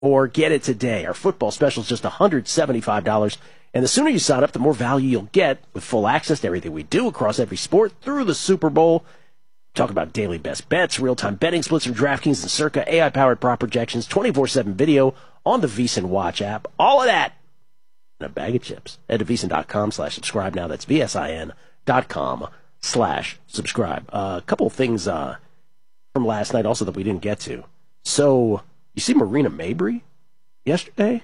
or get it today. Our football special is just $175. And the sooner you sign up, the more value you'll get with full access to everything we do across every sport through the Super Bowl. Talk about daily best bets, real-time betting splits from DraftKings and Circa, AI-powered prop projections, 24/7 video on the VSiN Watch app. All of that in a bag of chips. Head to VSiN.com/subscribe now. That's VSIN.com/subscribe. A couple of things from last night also that we didn't get to. So, you see Marina Mabrey yesterday?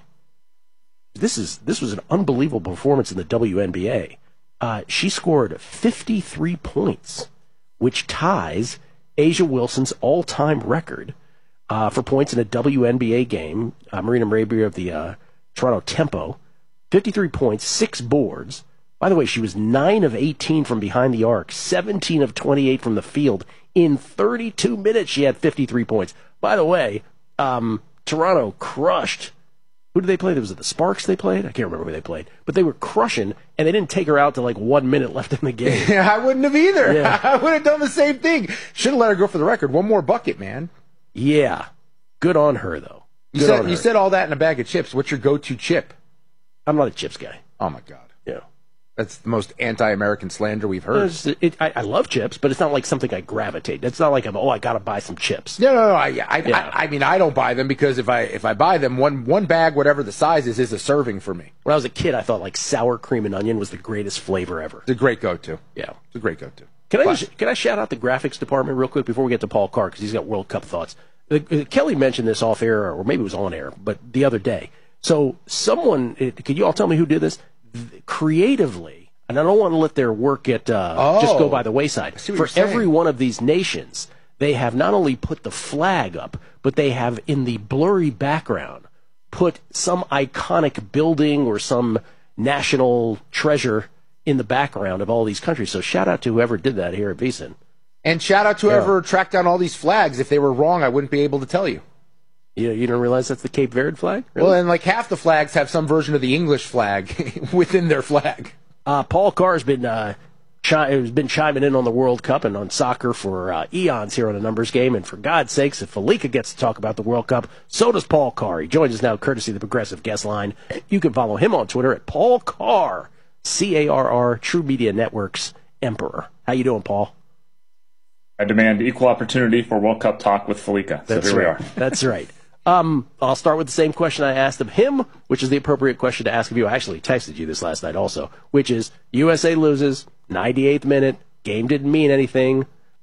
This was an unbelievable performance in the WNBA. She scored 53 points, which ties Asia Wilson's all-time record for points in a WNBA game. Marina Mabrey of the Toronto Tempo, 53 points, 6 boards. By the way, she was 9 of 18 from behind the arc, 17 of 28 from the field. In 32 minutes, she had 53 points. By the way, Toronto crushed. Who did they play? Was it the Sparks they played? I can't remember who they played. But they were crushing, and they didn't take her out to like 1 minute left in the game. Yeah, I wouldn't have either. Yeah. I would have done the same thing. Should have let her go for the record. One more bucket, man. Yeah. Good on her, though. You said all that in a bag of chips. What's your go-to chip? I'm not a chips guy. Oh, my God. Yeah. That's the most anti-American slander we've heard. I love chips, but it's not like something I gravitate. It's not like I got to buy some chips. No. I mean, I don't buy them because if I buy them, one bag, whatever the size is a serving for me. When I was a kid, I thought like sour cream and onion was the greatest flavor ever. It's a great go-to. Yeah. It's a great go-to. Can I shout out the graphics department real quick before we get to Paul Carr, because he's got World Cup thoughts. Kelly mentioned this off air, or maybe it was on air, but the other day. So could you all tell me who did this? Creatively, and I don't want to let their work get just go by the wayside. For every one of these nations, they have not only put the flag up, but they have in the blurry background put some iconic building or some national treasure in the background of all these countries. So shout out to whoever did that here at VSiN. And shout out to whoever tracked down all these flags. If they were wrong, I wouldn't be able to tell you. You don't realize that's the Cape Verde flag? Really? Well, and like half the flags have some version of the English flag within their flag. Paul Carr has been chiming in on the World Cup and on soccer for eons here on a numbers game. And for God's sakes, if Felica gets to talk about the World Cup, so does Paul Carr. He joins us now courtesy of the Progressive Guest Line. You can follow him on Twitter at Paul Carr, CARR, True Media Network's Emperor. How you doing, Paul? I demand equal opportunity for World Cup talk with Felica. So here we are. That's right. I'll start with the same question I asked of him, which is the appropriate question to ask of you. I actually texted you this last night also, which is USA loses, 98th minute, game didn't mean anything.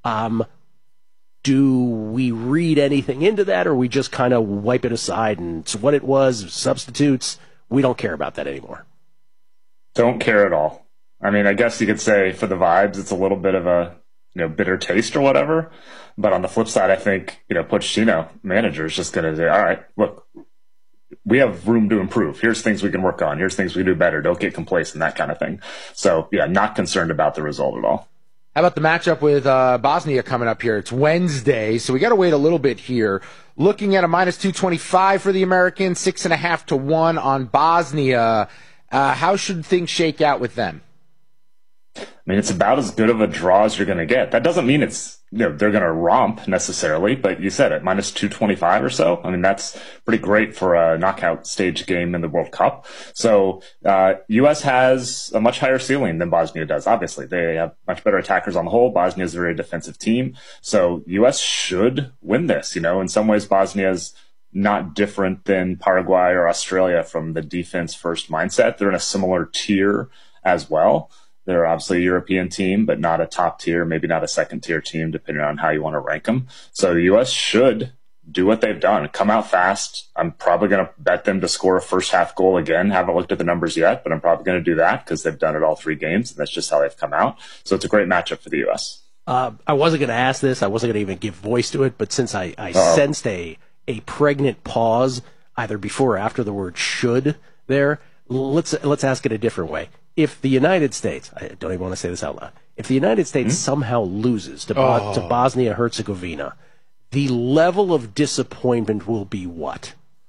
Do we read anything into that, or we just kind of wipe it aside and it's what it was, substitutes? We don't care about that anymore. Don't care at all. I mean, I guess you could say for the vibes, it's a little bit of a bitter taste or whatever. But on the flip side, I think, Pochettino, manager, is just going to say, all right, look, we have room to improve. Here's things we can work on. Here's things we can do better. Don't get complacent, that kind of thing. So, yeah, not concerned about the result at all. How about the matchup with Bosnia coming up here? It's Wednesday, so we got to wait a little bit here. Looking at a minus 225 for the Americans, 6.5 to 1 on Bosnia. How should things shake out with them? I mean, it's about as good of a draw as you're going to get. That doesn't mean it's, they're going to romp necessarily, but you said it, minus 225 or so. I mean, that's pretty great for a knockout stage game in the World Cup. So, U.S. has a much higher ceiling than Bosnia does. Obviously, they have much better attackers on the whole. Bosnia is a very defensive team. So, U.S. should win this. In some ways, Bosnia is not different than Paraguay or Australia from the defense first mindset. They're in a similar tier as well. They're obviously a European team, but not a top tier, maybe not a second tier team, depending on how you want to rank them. So the U.S. should do what they've done, come out fast. I'm probably going to bet them to score a first half goal again. Haven't looked at the numbers yet, but I'm probably going to do that because they've done it all 3 games, and that's just how they've come out. So it's a great matchup for the U.S. I wasn't going to ask this. I wasn't going to even give voice to it, but since I sensed a pregnant pause either before or after the word should there, let's ask it a different way. If the United States, I don't even want to say this out loud, if the United States somehow loses to Bosnia-Herzegovina, the level of disappointment will be what?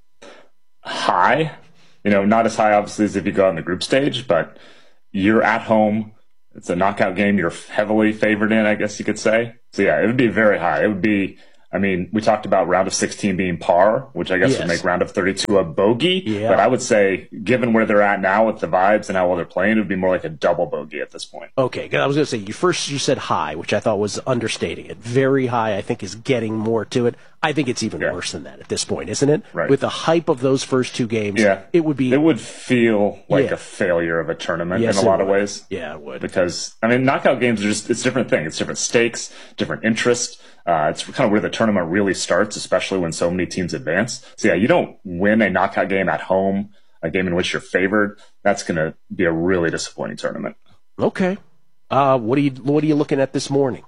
High. Not as high, obviously, as if you go out in the group stage, but you're at home. It's a knockout game you're heavily favored in, I guess you could say. So, yeah, it would be very high. It would be, I mean, we talked about round of 16 being par, which I guess Yes. would make round of 32 a bogey. Yeah. But I would say, given where they're at now with the vibes and how well they're playing, it would be more like a double bogey at this point. Okay, 'cause I was going to say, you said high, which I thought was understating it. Very high, I think, is getting more to it. I think it's even worse than that at this point, isn't it? Right. With the hype of those first two games, Yeah. it would be... It would feel like Yeah. a failure of a tournament Yes, in a it lot of would. ways. Yeah, it would. Because, I mean, knockout games are just, it's a different thing. It's different stakes, different interest. It's kind of where the tournament really starts, especially when so many teams advance. So yeah, you don't win a knockout game at home, a game in which you're favored. That's going to be a really disappointing tournament. Okay. What are you looking at this morning?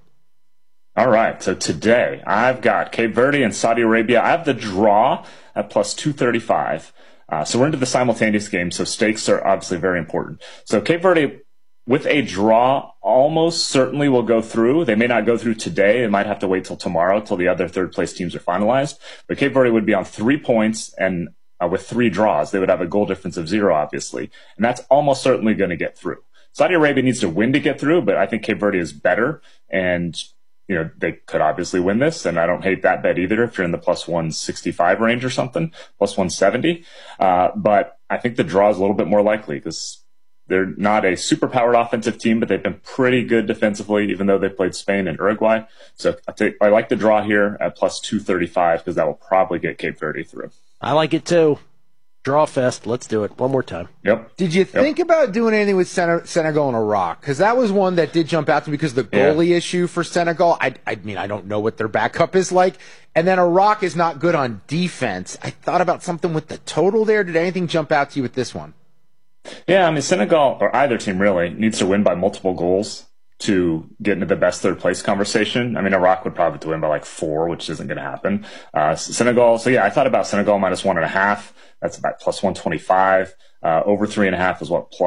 All right. So today I've got Cape Verde and Saudi Arabia. I have the draw at plus 235. So we're into the simultaneous game. So stakes are obviously very important. So Cape Verde, with a draw, almost certainly will go through. They may not go through today. They might have to wait till tomorrow, till the other third place teams are finalized. But Cape Verde would be on 3 points, and with 3 draws, they would have a goal difference of 0, obviously. And that's almost certainly going to get through. Saudi Arabia needs to win to get through, but I think Cape Verde is better. And, they could obviously win this. And I don't hate that bet either if you're in the plus 165 range or something, plus 170. But I think the draw is a little bit more likely because they're not a super-powered offensive team, but they've been pretty good defensively, even though they played Spain and Uruguay. So I like the draw here at plus 235 because that will probably get Cape Verde through. I like it too. Draw fest. Let's do it one more time. Yep. Did you think about doing anything with Senegal and Iraq? Because that was one that did jump out to me because the goalie issue for Senegal. I mean, I don't know what their backup is like. And then Iraq is not good on defense. I thought about something with the total there. Did anything jump out to you with this one? Yeah, I mean, Senegal, or either team really, needs to win by multiple goals to get into the best third place conversation. I mean, Iraq would probably have to win by like 4, which isn't going to happen. Senegal, so yeah, I thought about Senegal minus 1.5. That's about plus 125. Over 3.5 is what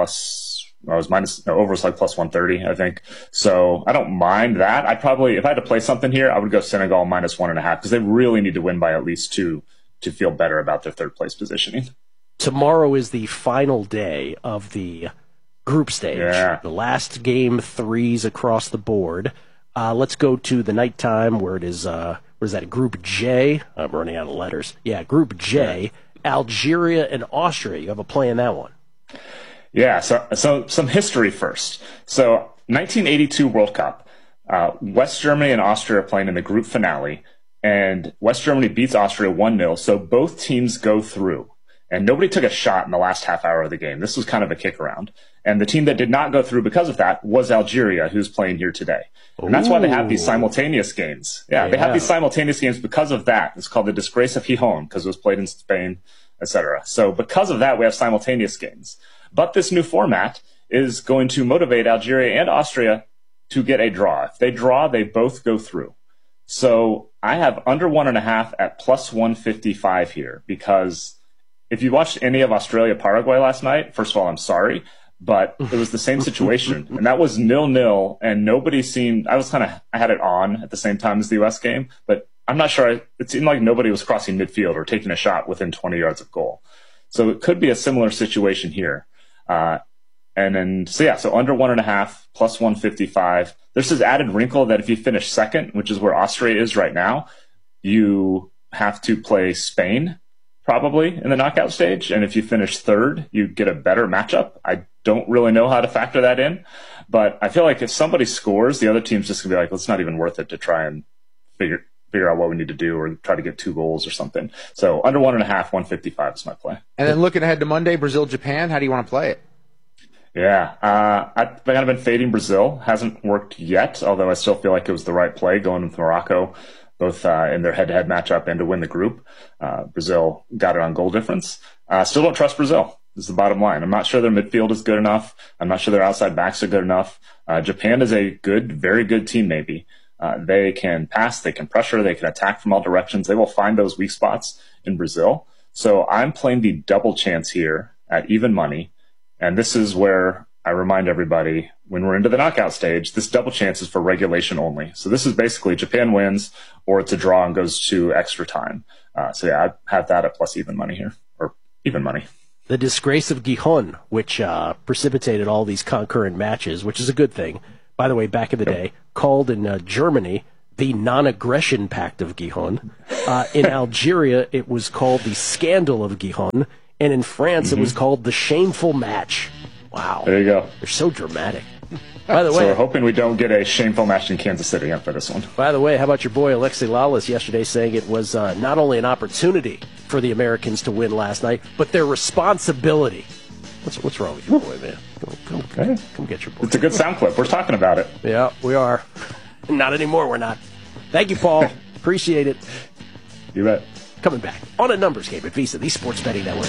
over was like plus 130, I think. So I don't mind that. If I had to play something here, I would go Senegal minus 1.5 because they really need to win by at least 2 to feel better about their third place positioning. Tomorrow is the final day of the group stage. Yeah. The last game, 3s across the board. Let's go to the nighttime where it is, what is that, Group J? I'm running out of letters. Yeah, Group J, yeah. Algeria and Austria. You have a play in that one. Yeah, so some history first. So 1982 World Cup, West Germany and Austria are playing in the group finale, and West Germany beats Austria 1-0, so both teams go through. And nobody took a shot in the last half hour of the game. This was kind of a kick around. And the team that did not go through because of that was Algeria, who's playing here today. And that's why they have these simultaneous games. Yeah, they have these simultaneous games because of that. It's called the Disgrace of Gijón because it was played in Spain, etc. So because of that, we have simultaneous games. But this new format is going to motivate Algeria and Austria to get a draw. If they draw, they both go through. So I have under 1.5 at plus 155 here because if you watched any of Australia-Paraguay last night, first of all, I'm sorry, but it was the same situation. And that was 0-0, and nobody seemed, I had it on at the same time as the U.S. game, but I'm not sure, it seemed like nobody was crossing midfield or taking a shot within 20 yards of goal. So it could be a similar situation here. So under 1.5, plus 155. There's this added wrinkle that if you finish second, which is where Austria is right now, you have to play Spain probably in the knockout stage. And if you finish third, you get a better matchup. I don't really know how to factor that in, but I feel like if somebody scores, the other team's just gonna be like, well, it's not even worth it to try and figure out what we need to do or try to get 2 goals or something. So under 1.5, 155 is my play. And then looking ahead to Monday, Brazil, Japan, how do you want to play it? Yeah, I've kind of been fading Brazil. Hasn't worked yet, although I still feel like it was the right play going with Morocco, both in their head-to-head matchup and to win the group. Brazil got it on goal difference. Still don't trust Brazil. This is the bottom line. I'm not sure their midfield is good enough. I'm not sure their outside backs are good enough. Japan is a good, very good team maybe. They can pass, they can pressure, they can attack from all directions. They will find those weak spots in Brazil. So I'm playing the double chance here at even money. And this is where I remind everybody, when we're into the knockout stage, this double chance is for regulation only. So this is basically Japan wins or it's a draw and goes to extra time. I have that at plus even money here, or even money. The Disgrace of Gijón, which precipitated all these concurrent matches, which is a good thing. By the way, back in the day, called in Germany the Non-Aggression Pact of Gijón. In Algeria, it was called the Scandal of Gijón. And in France, it was called the Shameful Match. Wow. There you go. They're so dramatic. By the way, So we're hoping we don't get a shameful match in Kansas City after this one. By the way, how about your boy Alexei Lalas yesterday saying it was not only an opportunity for the Americans to win last night, but their responsibility. What's wrong with your boy, man? Come get your boy. It's a good sound clip. We're talking about it. Yeah, we are. Not anymore, we're not. Thank you, Paul. Appreciate it. You bet. Coming back on a numbers game at Visa, the Sports Betting Network.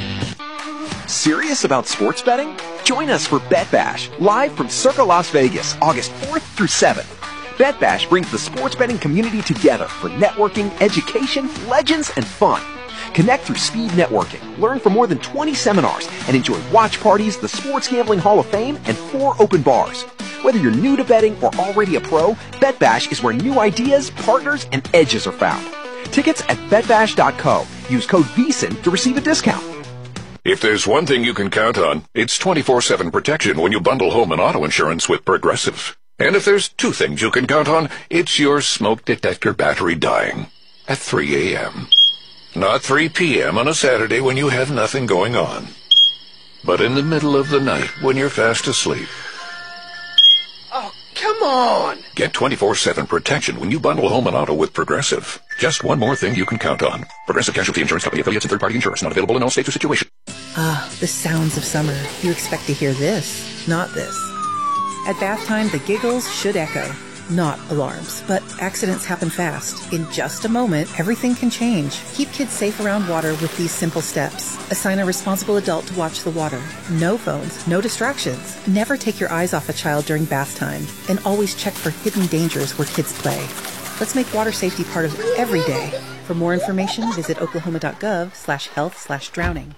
Serious about sports betting? Join us for Bet Bash, live from Circa Las Vegas, August 4th through 7th. Bet Bash brings the sports betting community together for networking, education, legends, and fun. Connect through speed networking, learn from more than 20 seminars, and enjoy watch parties, the Sports Gambling Hall of Fame, and 4 open bars. Whether you're new to betting or already a pro, Bet Bash is where new ideas, partners, and edges are found. Tickets at betbash.co. Use code VEASAN to receive a discount. If there's one thing you can count on, it's 24/7 protection when you bundle home and auto insurance with Progressive. And if there's 2 things you can count on, it's your smoke detector battery dying at 3 a.m. Not 3 p.m. on a Saturday when you have nothing going on, but in the middle of the night when you're fast asleep. Oh, come on! Get 24/7 protection when you bundle home and auto with Progressive. Just one more thing you can count on. Progressive Casualty Insurance Company, affiliates and third-party insurance. Not available in all states or situations. The sounds of summer. You expect to hear this, not this. At bath time, the giggles should echo. Not alarms, but accidents happen fast. In just a moment, everything can change. Keep kids safe around water with these simple steps. Assign a responsible adult to watch the water. No phones, no distractions. Never take your eyes off a child during bath time. And always check for hidden dangers where kids play. Let's make water safety part of every day. For more information, visit oklahoma.gov/health/drowning.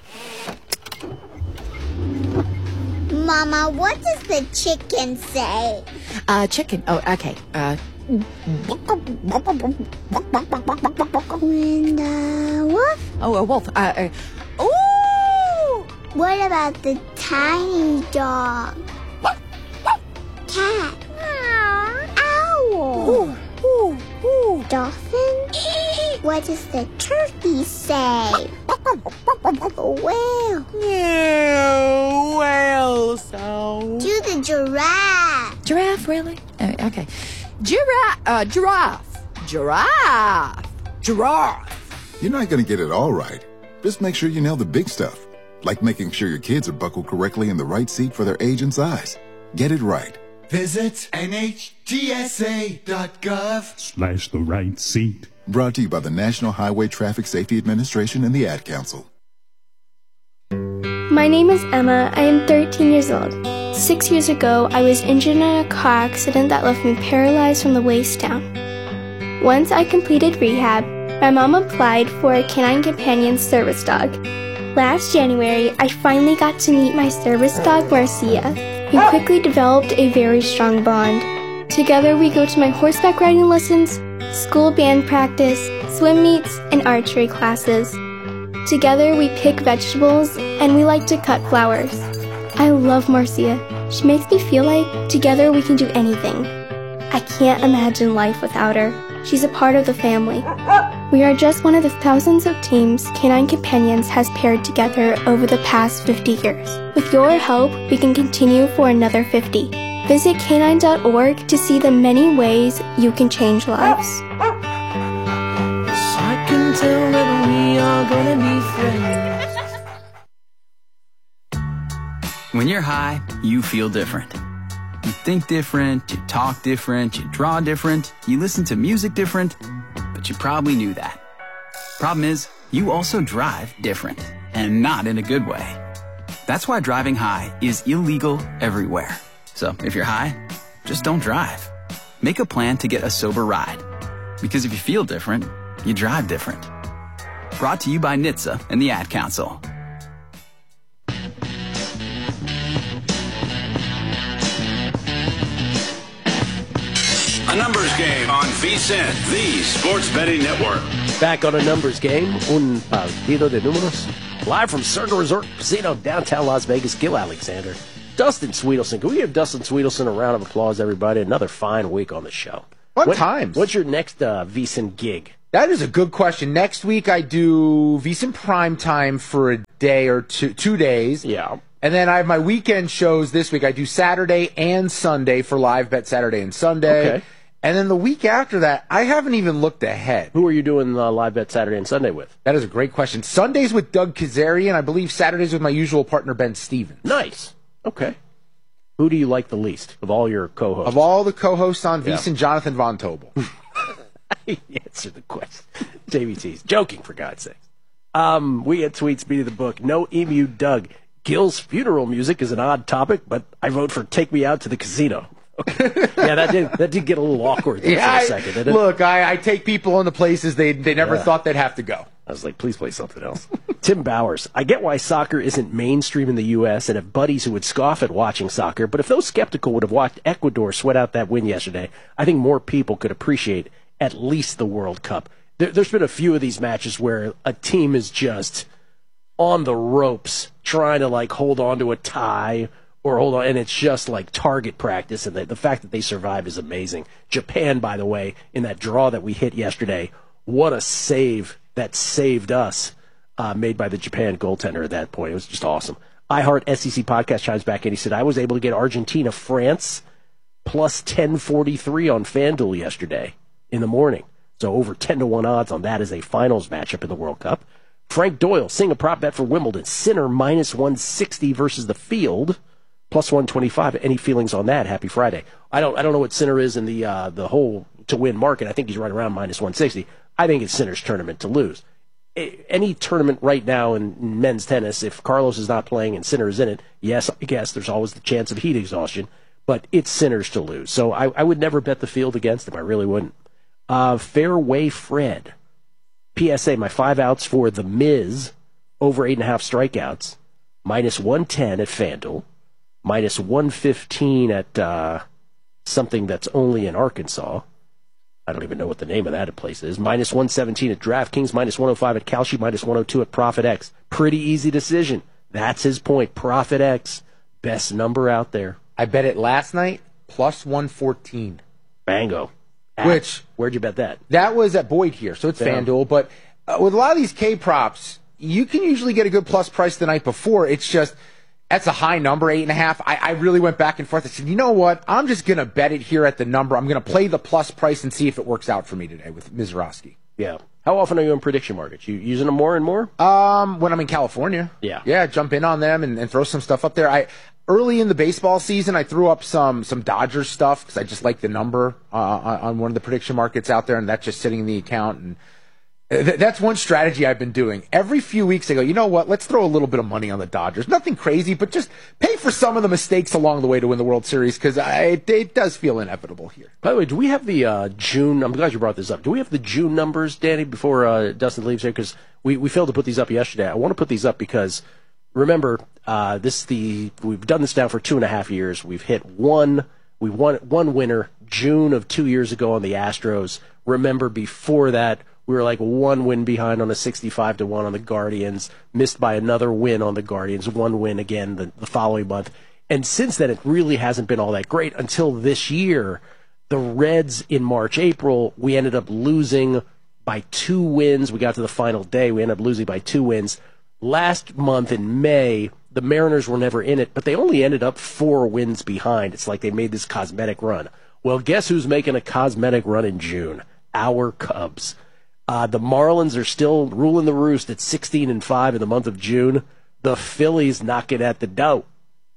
Mama, what does the chicken say? Chicken. Oh, okay. And wolf? Oh, a wolf. Ooh! What about the tiny dog? Cat? Owl? Ooh, ooh, ooh. Dolphin? What does the turkey say? A whale? No, whale sound. Do the giraffe? Giraffe, really? Okay. Giraffe. Giraffe. You're not going to get it all right. Just make sure you nail the big stuff, like making sure your kids are buckled correctly in the right seat for their age and size. Get it right. Visit NHTSA.gov/the right seat. Brought to you by the National Highway Traffic Safety Administration and the Ad Council. My name is Emma. I am 13 years old. 6 years ago, I was injured in a car accident that left me paralyzed from the waist down. Once I completed rehab, my mom applied for a Canine Companion service dog. Last January, I finally got to meet my service dog, Marcia. We quickly developed a very strong bond. Together, we go to my horseback riding lessons, school band practice, swim meets, and archery classes. Together, we pick vegetables, and we like to cut flowers. I love Marcia. She makes me feel like together we can do anything. I can't imagine life without her. She's a part of the family. We are just one of the thousands of teams Canine Companions has paired together over the past 50 years. With your help, we can continue for another 50. Visit canine.org to see the many ways you can change lives. I can tell that we are gonna be friends. When you're high, you feel different. You think different, you talk different, you draw different, you listen to music different, but you probably knew that. Problem is, you also drive different, and not in a good way. That's why driving high is illegal everywhere. So if you're high, just don't drive. Make a plan to get a sober ride. Because if you feel different, you drive different. Brought to you by NHTSA and the Ad Council. A numbers game on VSiN, the Sports Betting Network. Back on a numbers game, un partido de números. Live from Circa Resort Casino, downtown Las Vegas, Gil Alexander, Dustin Sweetelson. Can we give Dustin Sweetelson a round of applause, everybody? Another fine week on the show. Fun times. What's your next VSiN gig? That is a good question. Next week I do VSiN Primetime for a day or 2 days. Yeah. And then I have my weekend shows this week. I do Saturday and Sunday for Live Bet Saturday and Sunday. Okay. And then the week after that, I haven't even looked ahead. Who are you doing Live Bet Saturday and Sunday with? That is a great question. Sundays with Doug Kazarian. I believe Saturdays with my usual partner, Ben Stevens. Nice. Okay. Who do you like the least of all your co-hosts? Of all the co-hosts on VSiN, Jonathan Von Tobel. Answer the question. JVT's joking, for God's sake. We get tweet speed of the book. No Emu Doug. Gil's funeral music is an odd topic, but I vote for Take Me Out to the Casino. Okay. Yeah, that did get a little awkward there for a second, didn't it? Look, I take people into places they never thought they'd have to go. I was like, please play something else. Tim Bowers. I get why soccer isn't mainstream in the U.S. and have buddies who would scoff at watching soccer, but if those skeptical would have watched Ecuador sweat out that win yesterday, I think more people could appreciate at least the World Cup. There's been a few of these matches where a team is just on the ropes trying to hold on to a tie or hold on, and it's just like target practice, and the fact that they survive is amazing. Japan, by the way, in that draw that we hit yesterday, what a save that saved us, made by the Japan goaltender at that point. It was just awesome. iHeart SEC Podcast chimes back in. He said, I was able to get Argentina, France, plus 1043 on FanDuel yesterday in the morning. So over 10-1 odds on that as a finals matchup in the World Cup. Frank Doyle, seeing a prop bet for Wimbledon. Sinner minus 160 versus the field, plus 125. Any feelings on that? Happy Friday. I don't know what Sinner is in the whole to win market. I think he's right around minus 160. I think it's Sinner's tournament to lose. Any tournament right now in men's tennis, if Carlos is not playing and Sinner is in it, yes, I guess there's always the chance of heat exhaustion, but it's Sinner's to lose. So I would never bet the field against him. I really wouldn't. Fairway Fred. PSA, my 5 outs for The Miz, over 8.5 strikeouts, minus 110 at FanDuel, minus 115 at something that's only in Arkansas. I don't even know what the name of that place is. Minus 117 at DraftKings, minus 105 at Kalshi, minus 102 at ProfitX. Pretty easy decision. That's his point. ProfitX, best number out there. I bet it last night, plus 114. Bango. Where'd you bet that? That was at Boyd here, so it's FanDuel. But with a lot of these K-props, you can usually get a good plus price the night before. It's just, that's a high number, 8.5. I really went back and forth. I said, you know what? I'm just going to bet it here at the number. I'm going to play the plus price and see if it works out for me today with Mizrachi. Yeah. How often are you in prediction markets? You using them more and more? When I'm in California. Yeah. Yeah, jump in on them and throw some stuff up there. Early in the baseball season, I threw up some Dodgers stuff because I just like the number on one of the prediction markets out there, and that's just sitting in the account. And that's one strategy I've been doing. Every few weeks I go, you know what, let's throw a little bit of money on the Dodgers. Nothing crazy, but just pay for some of the mistakes along the way to win the World Series because it does feel inevitable here. By the way, do we have the June, I'm glad you brought this up, do we have the June numbers, Danny, before Dustin leaves here? Because we failed to put these up yesterday. I want to put these up because, remember, we've done this now for 2.5 years. We've hit one winner, June of 2 years ago on the Astros. Remember, before that, we were like one win behind on a 65-1 on the Guardians, missed by another win on the Guardians, one win again the following month. And since then, it really hasn't been all that great until this year. The Reds in March, April, we ended up losing by 2 wins. We got to the final day. We ended up losing by 2 wins. Last month in May, the Mariners were never in it, but they only ended up 4 wins behind. It's like they made this cosmetic run. Well, guess who's making a cosmetic run in June? Our Cubs. The Marlins are still ruling the roost at 16-5 in the month of June. The Phillies knocking at the door,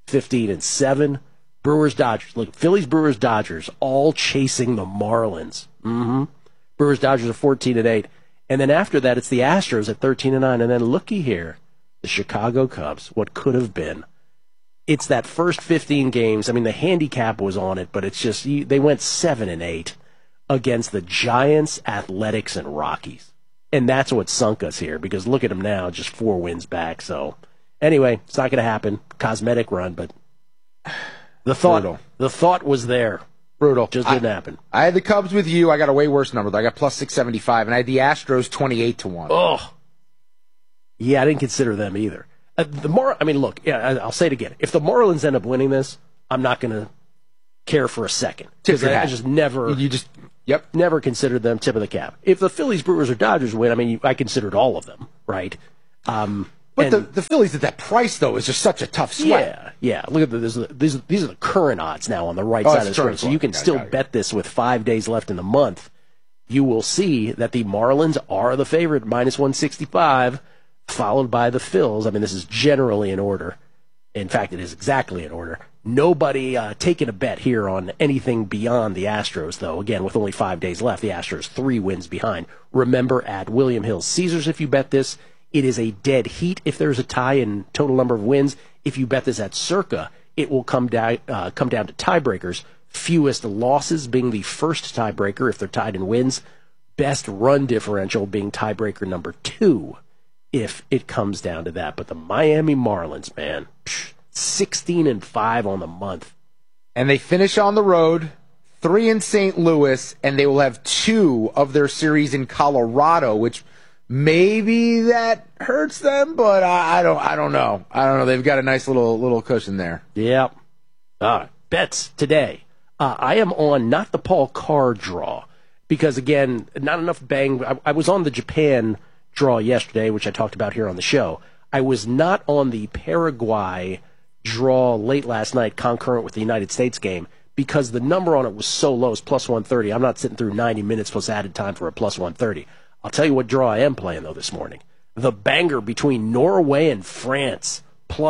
15-7. Brewers, Dodgers. Look, Phillies, Brewers, Dodgers, all chasing the Marlins. Brewers, Dodgers are 14-8. And then after that, it's the Astros at 13-9. And then looky here, the Chicago Cubs, what could have been. It's that first 15 games. I mean, the handicap was on it, but it's just, they went 7-8 against the Giants, Athletics, and Rockies. And that's what sunk us here, because look at them now, just 4 wins back. So anyway, it's not going to happen. Cosmetic run, but the thought was there. Brutal. Just didn't happen. I had the Cubs with you. I got a way worse number, though. I got plus 675, and I had the Astros 28-1. Oh. Yeah, I didn't consider them either. Look, I'll say it again. If the Marlins end up winning this, I'm not going to care for a second. Tip Because your I hat. just never... Yep. Never considered them tip of the cap. If the Phillies, Brewers, or Dodgers win, I mean, I considered all of them, right? But the Phillies at that price, though, is just such a tough sweat. Yeah. Look at these are the current odds now on the right Oh, side it's of the screen. current So you can one. still Got it. bet this with 5 days left in the month. You will see that the Marlins are the favorite, -165, followed by the Phils. I mean, this is generally in order. In fact, it is exactly in order. Nobody taking a bet here on anything beyond the Astros, though. Again, with only 5 days left, the Astros 3 wins behind. Remember, at William Hill Caesars, if you bet this, it is a dead heat if there's a tie in total number of wins. If you bet this at Circa, it will come down to tiebreakers. Fewest losses being the first tiebreaker if they're tied in wins. Best run differential being tiebreaker number 2 if it comes down to that. But the Miami Marlins, man, 16-5 on the month. And they finish on the road, 3 in St. Louis, and they will have 2 of their series in Colorado, which maybe that hurts them, but I don't know. I don't know. They've got a nice little cushion there. Yep. Bets today. I am on not the Paul Carr draw because, again, not enough bang. I was on the Japan draw yesterday, which I talked about here on the show. I was not on the Paraguay draw late last night, concurrent with the United States game, because the number on it was so low, it's +130. I'm not sitting through 90 minutes plus added time for a +130. I'll tell you what draw I am playing, though, this morning. The banger between Norway and France,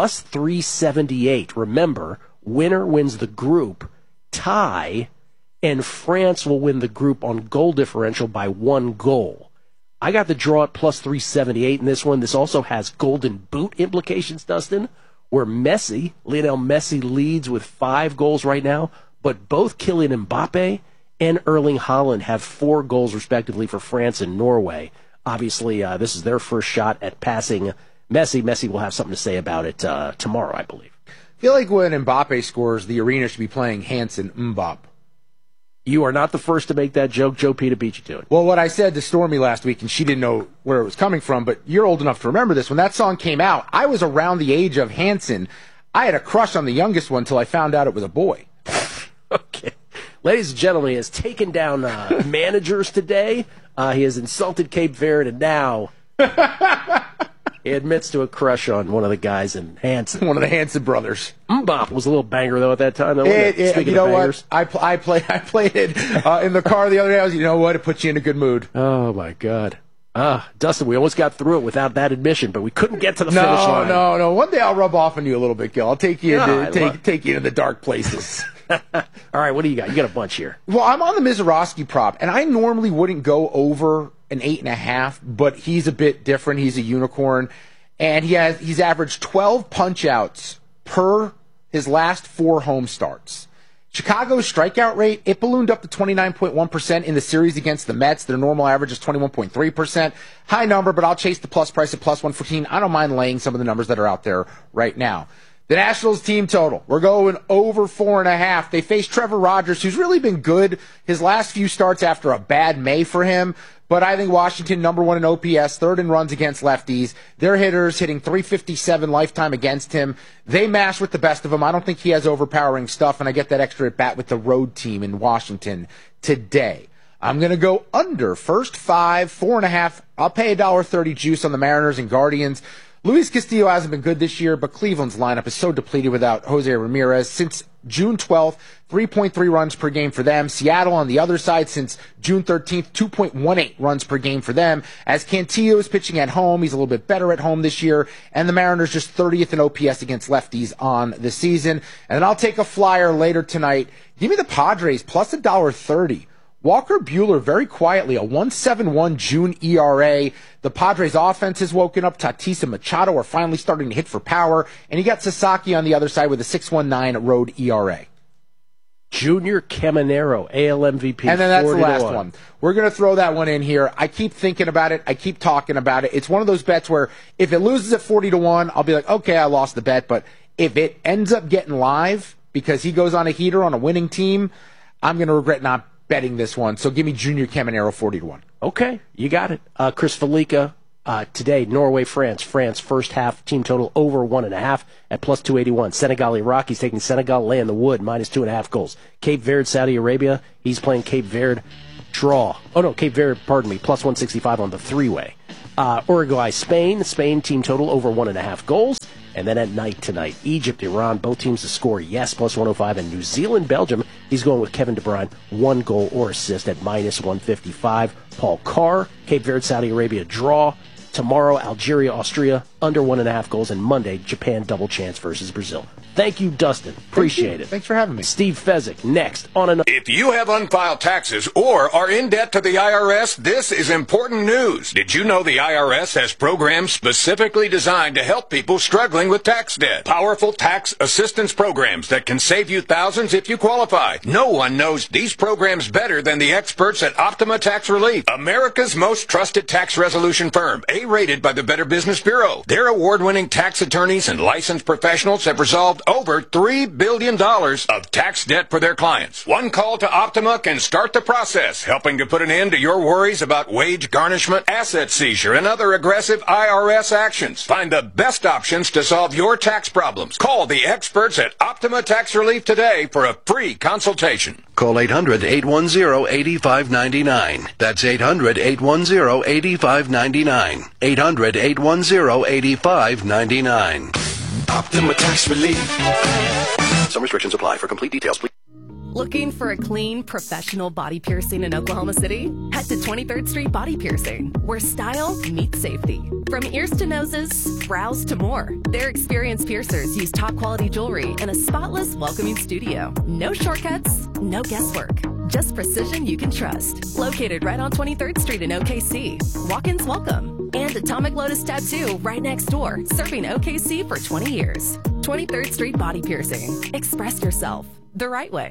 +378. Remember, winner wins the group, tie, and France will win the group on goal differential by 1 goal. I got the draw at +378 in this one. This also has golden boot implications, Dustin, where Lionel Messi leads with 5 goals right now, but both Kylian Mbappe and Erling Haaland have 4 goals respectively for France and Norway. Obviously, this is their first shot at passing Messi. Messi will have something to say about it tomorrow, I believe. I feel like when Mbappe scores, the arena should be playing Hanson Mbop. You are not the first to make that joke. Joe Pita beat you to it. Well, what I said to Stormy last week, and she didn't know where it was coming from, but you're old enough to remember this. When that song came out, I was around the age of Hanson. I had a crush on the youngest one until I found out it was a boy. Okay. Ladies and gentlemen, he has taken down managers today. He has insulted Cape Verde, and now he admits to a crush on one of the guys in Hanson. One of the Hanson brothers. Mbop was a little banger, though, at that time. Though, Speaking you know of bangers. what? I played it in the car the other day. I was, you know what? It puts you in a good mood. Oh, my God. Dustin, we almost got through it without that admission, but we couldn't get to the finish line. No. One day I'll rub off on you a little bit, Gil. I'll take you take you into the dark places. All right, what do you got? You got a bunch here. Well, I'm on the Mizorowski prop, and I normally wouldn't go over an 8.5, but he's a bit different. He's a unicorn, and he's averaged 12 punch-outs per his last 4 home starts. Chicago's strikeout rate, it ballooned up to 29.1% in the series against the Mets. Their normal average is 21.3%. High number, but I'll chase the plus price at +114. I don't mind laying some of the numbers that are out there right now. The Nationals team total, we're going over 4.5. They face Trevor Rogers, who's really been good his last few starts after a bad May for him. But I think Washington, number 1 in OPS, 3rd in runs against lefties. Their hitters hitting .357 lifetime against him. They mash with the best of them. I don't think he has overpowering stuff, and I get that extra at bat with the road team in Washington today. I'm going to go under first 5, 4.5. I'll pay $1.30 juice on the Mariners and Guardians. Luis Castillo hasn't been good this year, but Cleveland's lineup is so depleted without Jose Ramirez. Since June 12th, 3.3 runs per game for them. Seattle on the other side since June 13th, 2.18 runs per game for them. As Cantillo is pitching at home, he's a little bit better at home this year. And the Mariners just 30th in OPS against lefties on the season. And then I'll take a flyer later tonight. Give me the Padres plus $1.30. Walker Buehler very quietly, a 1.71 June ERA. The Padres offense has woken up. Tatis and Machado are finally starting to hit for power. And you got Sasaki on the other side with a 6.19 road ERA. Junior Caminero, AL MVP. And then that's the last one. We're going to throw that one in here. I keep thinking about it. I keep talking about it. It's one of those bets where if it loses at 40-1, I'll be like, okay, I lost the bet. But if it ends up getting live because he goes on a heater on a winning team, I'm going to regret not betting this one. So give me Junior Caminero 40-1. Okay, you got it. Chris Felica, Today, Norway, France. France first half team total over 1.5 at plus 281. Senegal, Iraq. He's taking Senegal, laying the wood, minus 2.5 goals. Cape Verde, Saudi Arabia. He's playing Cape Verde draw. Oh, no, Cape Verde, pardon me, plus 165 on the three-way. Uruguay, Spain. Spain team total over 1.5 goals. And then at night tonight, Egypt, Iran, both teams to score, yes, plus 105. And New Zealand, Belgium, he's going with Kevin De Bruyne, 1 goal or assist at minus 155. Paul Carr, Cape Verde, Saudi Arabia, draw. Tomorrow, Algeria, Austria, under 1.5 goals. And Monday, Japan, double chance versus Brazil. Thank you, Dustin. Appreciate it. Thanks for having me. Steve Fezzik, next on another. If you have unfiled taxes or are in debt to the IRS, this is important news. Did you know the IRS has programs specifically designed to help people struggling with tax debt? Powerful tax assistance programs that can save you thousands if you qualify. No one knows these programs better than the experts at Optima Tax Relief, America's most trusted tax resolution firm, A-rated by the Better Business Bureau. Their award-winning tax attorneys and licensed professionals have resolved over $3 billion of tax debt for their clients. One call to Optima can start the process, helping to put an end to your worries about wage garnishment, asset seizure, and other aggressive IRS actions. Find the best options to solve your tax problems. Call the experts at Optima Tax Relief today for a free consultation. Call 800-810-8599. That's 800-810-8599. 800-810-8599. Optima Tax Relief. Some restrictions apply. For complete details, please. Looking for a clean, professional body piercing in Oklahoma City? Head to 23rd Street Body Piercing, where style meets safety. From ears to noses, brows to more, their experienced piercers use top-quality jewelry in a spotless, welcoming studio. No shortcuts, no guesswork. Just precision you can trust. Located right on 23rd Street in OKC. Walk-ins welcome. And Atomic Lotus Tattoo right next door, serving OKC for 20 years. 23rd Street Body Piercing. Express yourself the right way.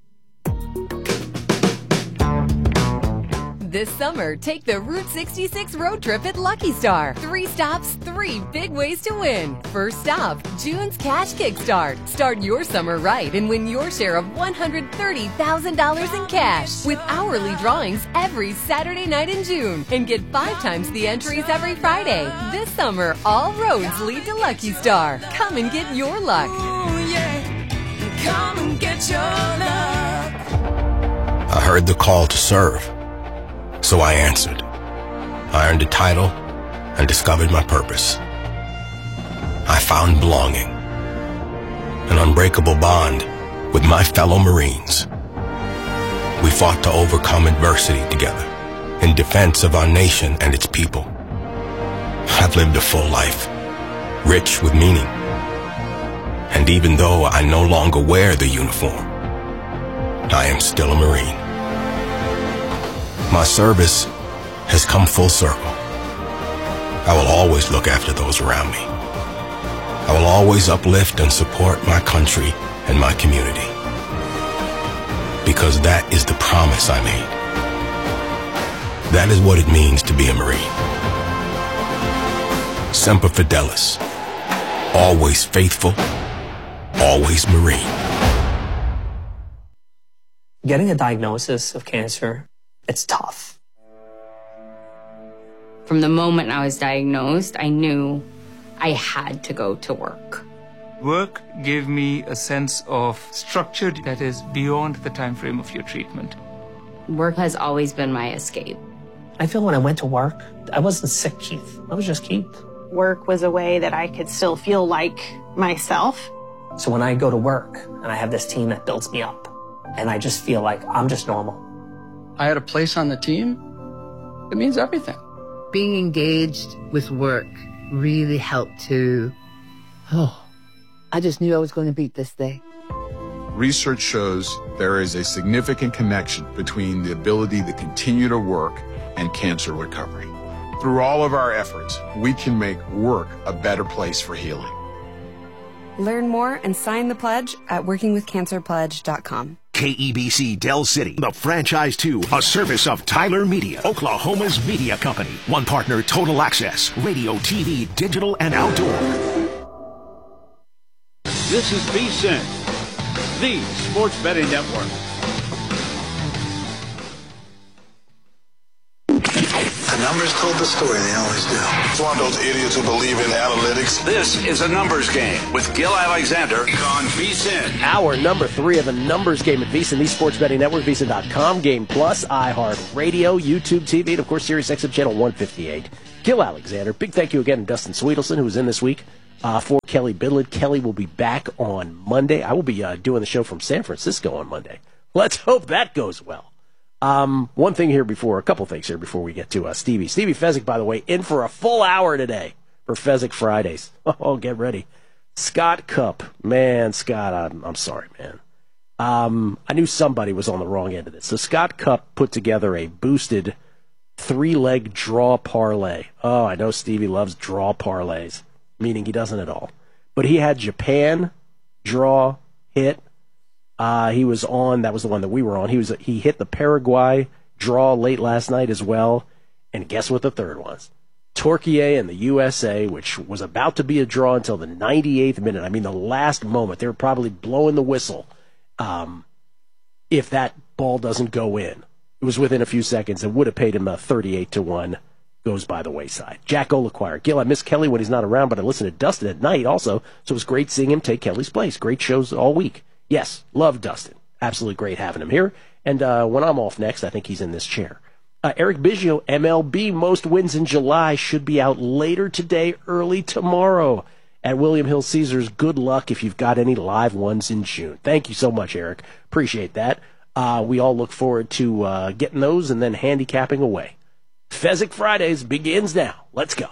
This summer, take the Route 66 road trip at Lucky Star. 3 stops, 3 big ways to win. First stop, June's Cash Kickstart. Start your summer right and win your share of $130,000 in cash with hourly drawings every Saturday night in June. And get 5 times the entries every Friday. This summer, all roads lead to Lucky Star. Come and get your luck. Ooh, yeah. Come and get your luck. I heard the call to serve. So I answered. I earned a title and discovered my purpose. I found belonging, an unbreakable bond with my fellow Marines. We fought to overcome adversity together in defense of our nation and its people. I've lived a full life, rich with meaning. And even though I no longer wear the uniform, I am still a Marine. My service has come full circle. I will always look after those around me. I will always uplift and support my country and my community. Because that is the promise I made. That is what it means to be a Marine. Semper Fidelis. Always faithful. Always Marine. Getting a diagnosis of cancer, it's tough. From the moment I was diagnosed, I knew I had to go to work. Work gave me a sense of structure that is beyond the time frame of your treatment. Work has always been my escape. I feel when I went to work, I wasn't sick, Keith. I was just Keith. Work was a way that I could still feel like myself. So when I go to work and I have this team that builds me up, and I just feel like I'm just normal. I had a place on the team. It means everything. Being engaged with work really helped to, I just knew I was going to beat this day. Research shows there is a significant connection between the ability to continue to work and cancer recovery. Through all of our efforts, we can make work a better place for healing. Learn more and sign the pledge at workingwithcancerpledge.com. KEBC Del City, the Franchise 2, a service of Tyler Media, Oklahoma's media company. One partner, Total Access, radio, TV, digital, and outdoor. This is VSiN, the Sports Betting Network. numbers told the story. They always do. It's one of those idiots who believe in analytics. This is A Numbers Game with Gil Alexander on VSiN. Hour number 3 of A Numbers Game at VSiN, the Sports Betting Network, VSiN.com, Game Plus, iHeartRadio, YouTube TV, and, of course, Sirius XM Channel 158. Gil Alexander, big thank you again to Dustin Sweetelson, who was in this week, for Kelly Bidlett. Kelly will be back on Monday. I will be doing the show from San Francisco on Monday. Let's hope that goes well. A couple things here before we get to Stevie. Stevie Fezzik, by the way, in for a full hour today for Fezzik Fridays. Oh, get ready. Scott Cup. Man, Scott, I'm sorry, man. I knew somebody was on the wrong end of this. So Scott Cup put together a boosted 3-leg draw parlay. Oh, I know Stevie loves draw parlays, meaning he doesn't at all. But he had Japan draw hit. He was on, that was the one that we were on. He hit the Paraguay draw late last night as well. And guess what the third was? Turkey and the USA, which was about to be a draw until the 98th minute. I mean, the last moment. They were probably blowing the whistle if that ball doesn't go in. It was within a few seconds. It would have paid him 38-1. Goes by the wayside. Jack Olaquire. Gil, I miss Kelly when he's not around, but I listen to Dustin at night also, so it was great seeing him take Kelly's place. Great shows all week. Yes, love Dustin. Absolutely great having him here. And when I'm off next, I think he's in this chair. Eric Biggio, MLB most wins in July, should be out later today, early tomorrow at William Hill Caesars. Good luck if you've got any live ones in June. Thank you so much, Eric. Appreciate that. We all look forward to getting those and then handicapping away. Fezzik Fridays begins now. Let's go.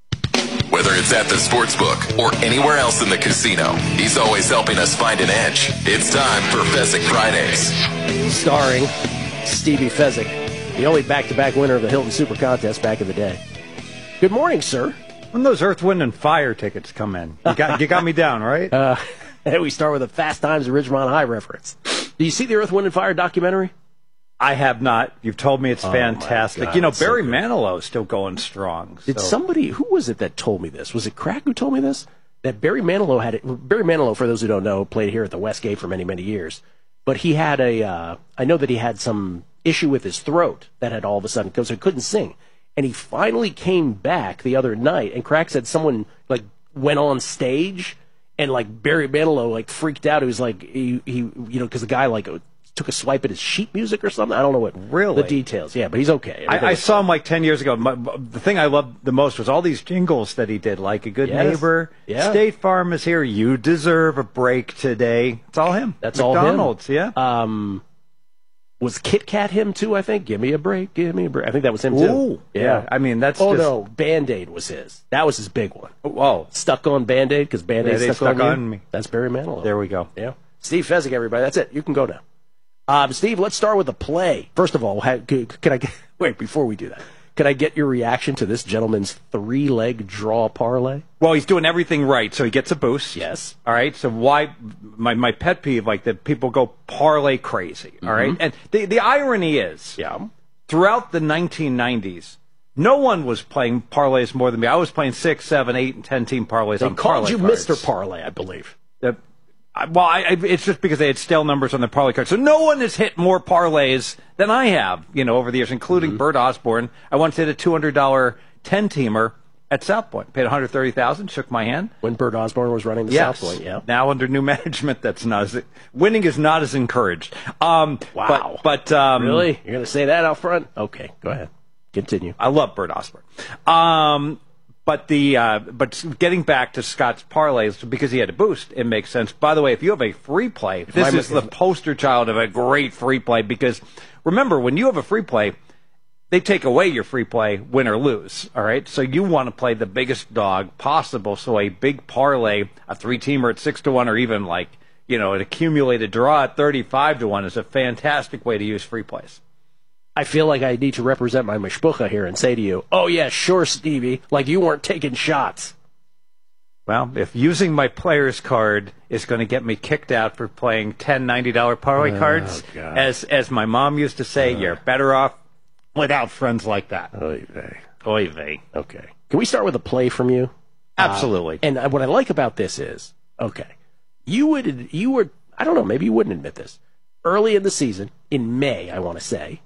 Whether it's at the sportsbook or anywhere else in the casino, he's always helping us find an edge. It's time for Fezzik Fridays. Starring Stevie Fezzik, the only back-to-back winner of the Hilton Super Contest back in the day. Good morning, sir. When those Earth, Wind, and Fire tickets come in, you got me down, right? We start with a Fast Times at Ridgemont High reference. Do you see the Earth, Wind, and Fire documentary? I have not. You've told me it's fantastic. God, you know, Barry Manilow is still going strong. So. Did somebody, who was it that told me this? Was it Crack who told me this? That Barry Manilow had it. Barry Manilow, for those who don't know, played here at the Westgate for many, many years. But he had I know that he had some issue with his throat that had all of a sudden, because he couldn't sing. And he finally came back the other night, and Crack said someone, like, went on stage, and, like, Barry Manilow, like, freaked out. He was like, he you know, because the guy, like, took a swipe at his sheet music or something. I don't know what the details. Yeah, but he's okay. I saw him like 10 years ago. The thing I loved the most was all these jingles that he did, like A Good Neighbor, State Farm is here, you deserve a break today. It's all him. That's McDonald's, all him. Yeah. Was Kit Kat him too, I think? Give me a break, give me a break. I think that was him too. Ooh, yeah. I mean, that's no, Band-Aid was his. That was his big one. Oh. Stuck on Band-Aid, because Band-Aid stuck on me. That's Barry Manilow. There we go. Yeah. Steve Fezzik, everybody. That's it. You can go now. Steve, let's start with the play. First of all, before we do that, can I get your reaction to this gentleman's 3-leg draw parlay? Well, he's doing everything right, so he gets a boost. Yes. All right, so why, my pet peeve, like that people go parlay crazy, all right? And the irony is, throughout the 1990s, no one was playing parlays more than me. I was playing 6, 7, 8, and 10-team parlays on parlay cards. They called you Mr. Parlay, I believe. It's just because they had stale numbers on the parlay card. So no one has hit more parlays than I have, over the years, including Bert Osborne. I once hit a $200 10-teamer at South Point. Paid $130,000, shook my hand. When Bert Osborne was running the South Point, yeah. Now under new management, that's not as, winning is not as encouraged. Wow. But really? You're going to say that out front? Okay, go ahead. Continue. I love Bert Osborne. But getting back to Scott's parlays, because he had a boost, it makes sense. By the way, if you have a free play, this is the poster child of a great free play, because remember, when you have a free play, they take away your free play, win or lose, all right? So you want to play the biggest dog possible, so a big parlay, a 3-teamer at 6-1, or even an accumulated draw at 35-1 is a fantastic way to use free plays. I feel like I need to represent my mishpucha here and say to you, oh, yeah, sure, Stevie, like you weren't taking shots. Well, if using my player's card is going to get me kicked out for playing $10, $90 parlay cards, as my mom used to say, you're better off without friends like that. Oy vey. Oy vey. Okay. Can we start with a play from you? Absolutely. And what I like about this is, you were, I don't know, maybe you wouldn't admit this. Early in the season, in May, I want to say,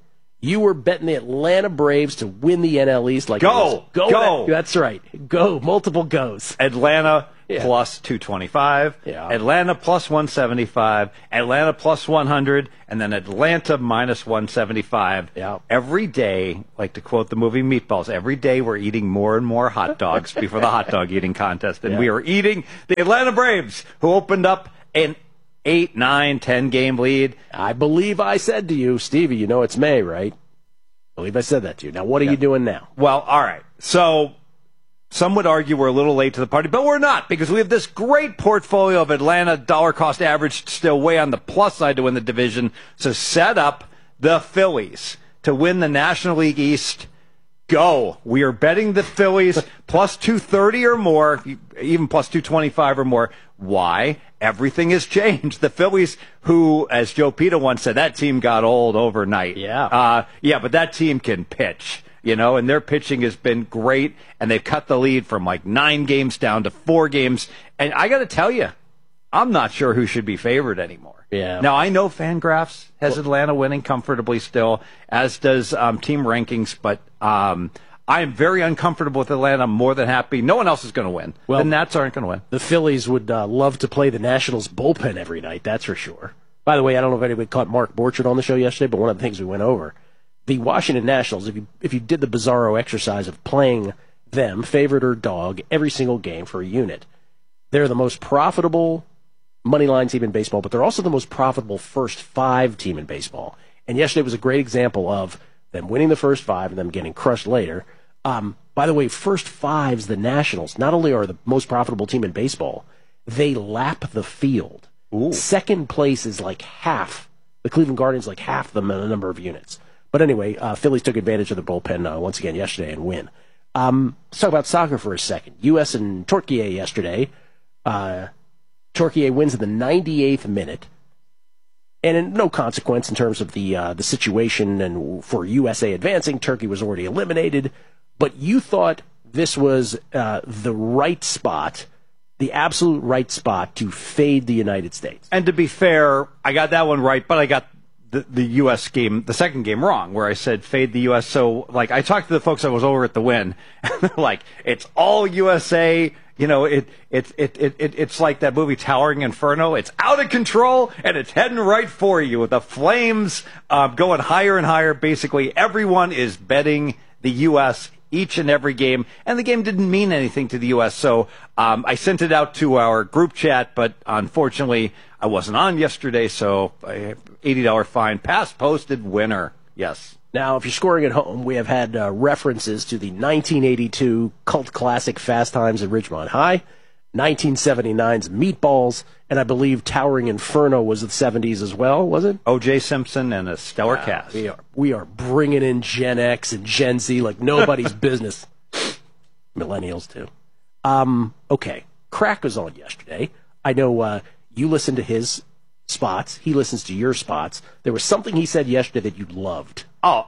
You were betting the Atlanta Braves to win the NL East. Like Go! That's right. Go. Multiple goes. Atlanta plus 225. Yeah. Atlanta plus 175. Atlanta plus 100. And then Atlanta minus 175. Yeah. Every day, like to quote the movie Meatballs, every day we're eating more and more hot dogs before the hot dog eating contest. And we are eating the Atlanta Braves, who opened up an 8, 9, 10 game lead. I believe I said to you, Stevie, you know it's May, right? I believe I said that to you. Now, what are you doing now? Well, all right. So some would argue we're a little late to the party, but we're not, because we have this great portfolio of Atlanta dollar cost average still way on the plus side to win the division. So set up the Phillies to win the National League East. Go. We are betting the Phillies plus 230 or more, even plus 225 or more. Why? Everything has changed. The Phillies, who, as Joe Pita once said, that team got old overnight. Yeah. But that team can pitch, and their pitching has been great, and they've cut the lead from like 9 games down to 4 games. And I got to tell you, I'm not sure who should be favored anymore. Yeah. Now, I know Fangraphs has Atlanta winning comfortably still, as does Team Rankings, but I am very uncomfortable with Atlanta. I'm more than happy. No one else is going to win. Well, the Nats aren't going to win. The Phillies would love to play the Nationals bullpen every night, that's for sure. By the way, I don't know if anybody caught Mark Borchardt on the show yesterday, but one of the things we went over, the Washington Nationals, if you did the bizarro exercise of playing them, favorite or dog, every single game for a unit, they're the most profitable money line team in baseball, but they're also the most profitable first 5 team in baseball. And yesterday was a great example of them winning the first 5 and them getting crushed later. By the way, first 5s, the Nationals, not only are the most profitable team in baseball, they lap the field. Ooh. Second place is like half. The Cleveland Guardians like half them in a number of units. But anyway, Phillies took advantage of the bullpen once again yesterday and win. Let's talk about soccer for a second. U.S. and Turkey yesterday. Turkey wins in the 98th minute. And in no consequence in terms of the situation and for USA advancing, Turkey was already eliminated. But you thought this was the right spot, the absolute right spot to fade the United States. And to be fair, I got that one right, but I got the U.S. game, the second game, wrong, where I said fade the U.S. So, like, I talked to the folks that was over at the Win, and they're like, it's all USA. It's like that movie Towering Inferno. It's out of control, and it's heading right for you with the flames going higher and higher. Basically, everyone is betting the U.S. each and every game, and the game didn't mean anything to the U.S., so I sent it out to our group chat, but unfortunately, I wasn't on yesterday, so $80 fine. Past posted winner, yes. Now, if you're scoring at home, we have had references to the 1982 cult classic Fast Times at Ridgemont High, 1979's Meatballs, and I believe Towering Inferno was the 70s as well, was it? O.J. Simpson and a stellar cast. We are bringing in Gen X and Gen Z like nobody's business. Millennials, too. Okay, Crack was on yesterday. I know you listened to his spots. He listens to your spots. There was something he said yesterday that you loved. Oh,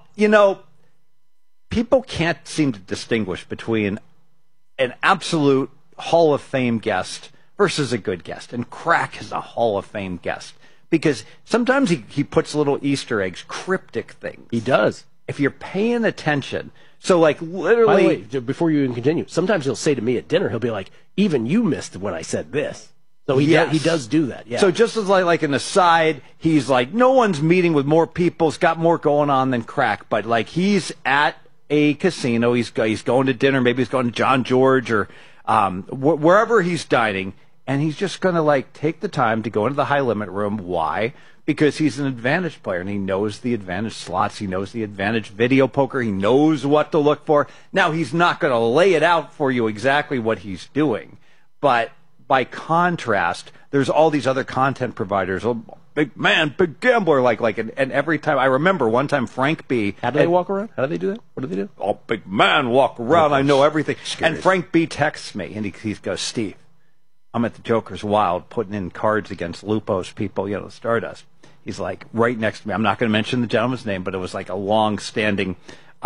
people can't seem to distinguish between an absolute Hall of Fame guest versus a good guest. And Crack is a Hall of Fame guest because sometimes he puts little Easter eggs, cryptic things. He does. If you're paying attention. So, like, literally. By the way, before you even continue, sometimes he'll say to me at dinner, he'll be like, even you missed when I said this. So he does do that, yeah. So just as like an aside, he's like, no one's meeting with more people. He's got more going on than Crack. But, like, he's at a casino. He's going to dinner. Maybe he's going to John George or wherever he's dining. And he's just going to, like, take the time to go into the high-limit room. Why? Because he's an advantage player, and he knows the advantage slots. He knows the advantage video poker. He knows what to look for. Now, he's not going to lay it out for you exactly what he's doing. But by contrast, there's all these other content providers. Oh, big man, big gambler, and every time I remember one time Frank B. How do they walk around? How do they do that? What do they do? Oh, big man, walk around. I know everything. And Frank B. texts me, and he goes, Steve, I'm at the Joker's Wild putting in cards against Lupo's people, Stardust. He's like right next to me. I'm not going to mention the gentleman's name, but it was like a long-standing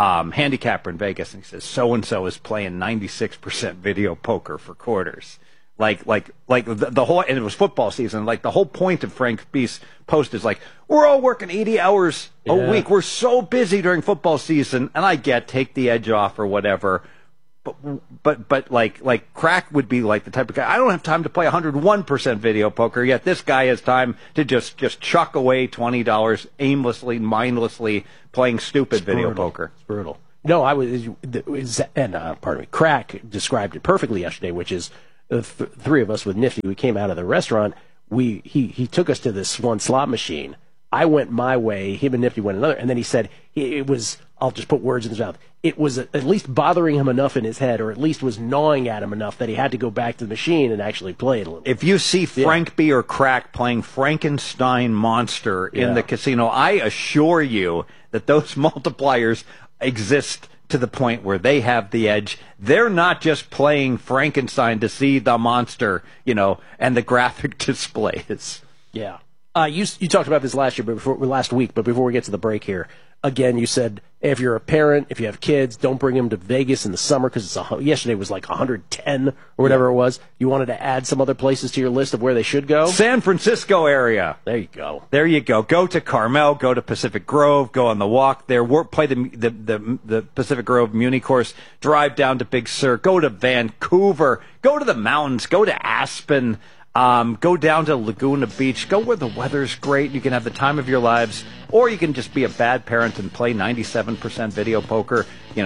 handicapper in Vegas, and he says so and so is playing 96% video poker for quarters. Like the whole, and it was football season. Like the whole point of Frank Spieth's post is like, we're all working 80 hours a week. We're so busy during football season, and I get take the edge off or whatever. But like Crack would be like the type of guy, I don't have time to play 101% video poker, yet this guy has time to just chuck away $20 aimlessly, mindlessly playing stupid video poker. It's brutal. No, pardon me. Crack described it perfectly yesterday, which is the three of us with Nifty. We came out of the restaurant. He took us to this one slot machine. I went my way. Him and Nifty went another, and then he said it was. I'll just put words in his mouth. It was at least bothering him enough in his head, or at least was gnawing at him enough that he had to go back to the machine and actually play it a little. If you see Frank B. or Crack playing Frankenstein Monster in the casino, I assure you that those multipliers exist to the point where they have the edge. They're not just playing Frankenstein to see the monster, and the graphic displays. Yeah. You talked about this last week, but before we get to the break here, again, you said if you're a parent, if you have kids, don't bring them to Vegas in the summer because yesterday was like 110 or whatever it was. You wanted to add some other places to your list of where they should go? San Francisco area. There you go. There you go. Go to Carmel, go to Pacific Grove, go on the walk there, play the Pacific Grove Muni course, drive down to Big Sur, go to Vancouver, go to the mountains, go to Aspen. Go down to Laguna Beach. Go where the weather's great. You can have the time of your lives, or you can just be a bad parent and play 97% video poker,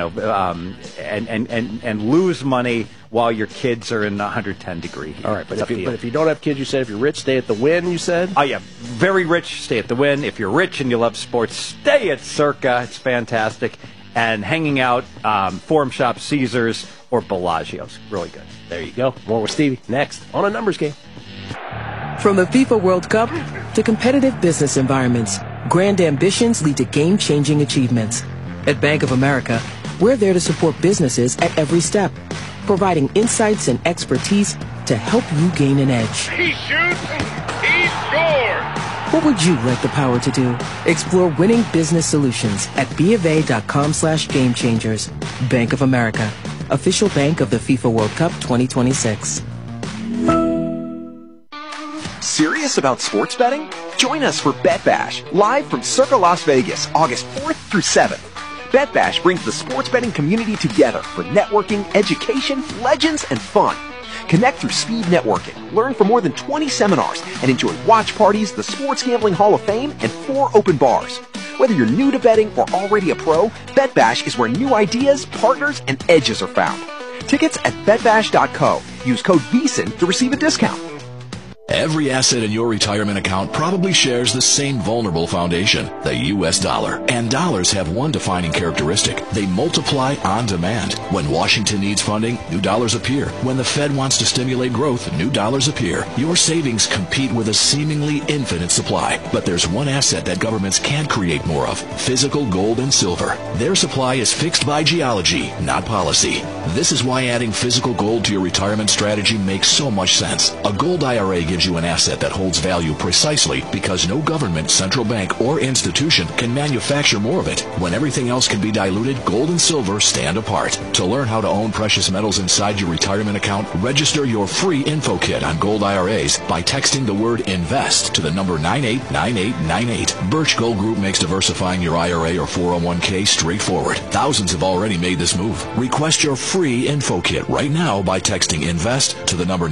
and lose money while your kids are in 110 degree heat. All right, but if you don't have kids, you said if you're rich, stay at the Wynn. You said. Oh yeah, very rich, stay at the Wynn. If you're rich and you love sports, stay at Circa. It's fantastic, and hanging out, Forum Shop, Caesars, or Bellagio's, really good. There you go. More with Stevie next on A Numbers Game. From the FIFA World Cup to competitive business environments, grand ambitions lead to game-changing achievements. At Bank of America, we're there to support businesses at every step, providing insights and expertise to help you gain an edge. He shoots, he scores! What would you like the power to do? Explore winning business solutions at BofA.com/gamechangers. Bank of America, official bank of the FIFA World Cup 2026. Serious about sports betting? Join us for Bet Bash, live from Circa Las Vegas, August 4th through 7th. Bet Bash brings the sports betting community together for networking, education, legends, and fun. Connect through speed networking, learn from more than 20 seminars, and enjoy watch parties, the Sports Gambling Hall of Fame, and 4 open bars. Whether you're new to betting or already a pro, Bet Bash is where new ideas, partners, and edges are found. Tickets at betbash.co. Use code VEASAN to receive a discount. Every asset in your retirement account probably shares the same vulnerable foundation, the U.S. dollar. And dollars have one defining characteristic. They multiply on demand. When Washington needs funding, new dollars appear. When the Fed wants to stimulate growth, new dollars appear. Your savings compete with a seemingly infinite supply. But there's one asset that governments can't create more of: physical gold and silver. Their supply is fixed by geology, not policy. This is why adding physical gold to your retirement strategy makes so much sense. A gold IRA gives you an asset that holds value precisely because no government, central bank, or institution can manufacture more of it. When everything else can be diluted, gold and silver stand apart. To learn how to own precious metals inside your retirement account, register your free info kit on gold IRAs by texting the word INVEST to the number 989898. Birch Gold Group makes diversifying your IRA or 401k straightforward. Thousands have already made this move. Request your free info kit right now by texting INVEST to the number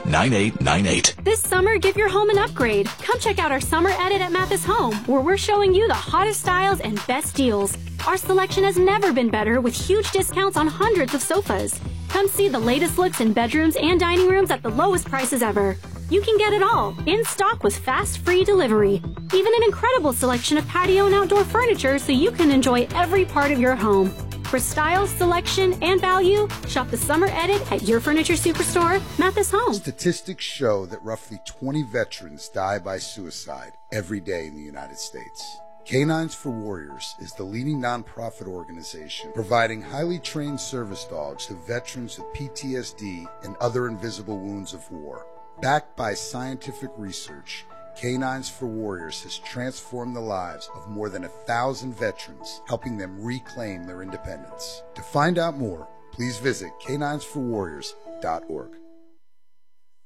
989898. This summer, give your home an upgrade. Come check out our summer edit at Mathis Home, where we're showing you the hottest styles and best deals. Our selection has never been better, with huge discounts on hundreds of sofas. Come see the latest looks in bedrooms and dining rooms at the lowest prices ever. You can get it all, in stock with fast, free delivery. Even an incredible selection of patio and outdoor furniture so you can enjoy every part of your home. For style, selection, and value, shop the summer edit at your furniture superstore, Mathis Home. Statistics show that roughly 20 veterans die by suicide every day in the United States. Canines for Warriors is the leading nonprofit organization providing highly trained service dogs to veterans with PTSD and other invisible wounds of war. Backed by scientific research, Canines for Warriors has transformed the lives of more than 1,000 veterans, helping them reclaim their independence. To find out more, please visit caninesforwarriors.org.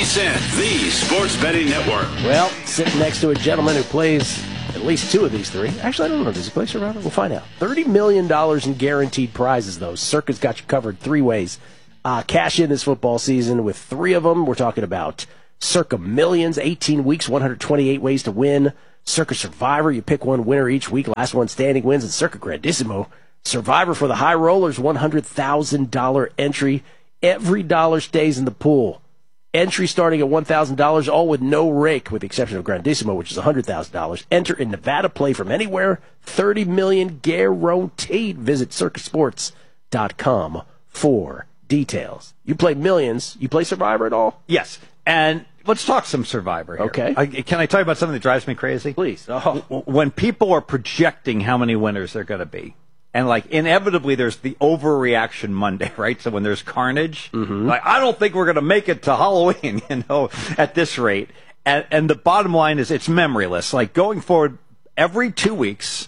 VSiN, the Sports Betting Network. Well, sitting next to a gentleman who plays at least two of these three. Actually, I don't know. Does he play Survivor? We'll find out. $30 million in guaranteed prizes, though. Circa's got you covered three ways. Cash in this football season with three of them. We're talking about Circa Millions, 18 weeks, 128 ways to win. Circa Survivor, you pick one winner each week. Last one standing wins. And Circa Grandissimo, Survivor for the high rollers, $100,000 entry. Every dollar stays in the pool. Entry starting at $1,000, all with no rake, with the exception of Grandissimo, which is $100,000. Enter in Nevada, play from anywhere. $30 million guaranteed. Visit circasports.com for details. You play Millions. You play Survivor at all? Yes. And let's talk some Survivor here. Okay. Can I tell you about something that drives me crazy? Please. When people are projecting how many winners they're going to be, and like inevitably there's the overreaction Monday, right? So when there's carnage, like I don't think we're going to make it to Halloween, at this rate. And the bottom line is it's memoryless. Like going forward every 2 weeks,